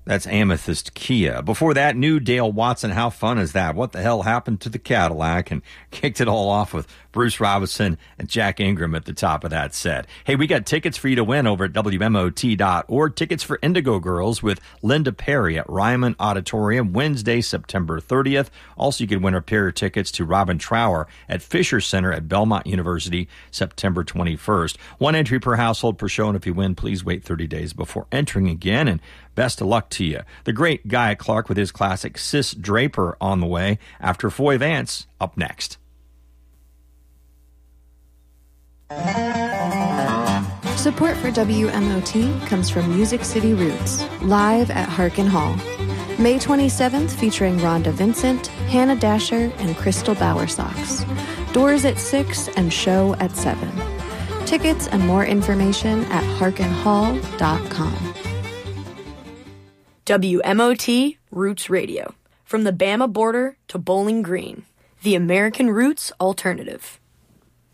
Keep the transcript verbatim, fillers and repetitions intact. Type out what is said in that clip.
That's Amethyst Kia. Before that, new Dale Watson. How fun is that? What the hell happened to the Cadillac? And kicked it all off with Bruce Robinson and Jack Ingram at the top of that set. Hey, we got tickets for you to win over at W M O T dot org. Tickets for Indigo Girls with Linda Perry at Ryman Auditorium Wednesday, September thirtieth. Also, you can win a pair of tickets to Robin Trower at Fisher Center at Belmont University, September twenty-first. One entry per household per show, and if you win, please wait thirty days before entering again. And best of luck to you. The great Guy Clark with his classic Sis Draper on the way after Foy Vance up next. Support for W M O T comes from Music City Roots, live at Harkin Hall. May twenty-seventh, featuring Rhonda Vincent, Hannah Dasher, and Crystal Bowersox. Doors at six and show at seven. Tickets and more information at harkin hall dot com. W M O T Roots Radio. From the Bama border to Bowling Green, the American Roots Alternative.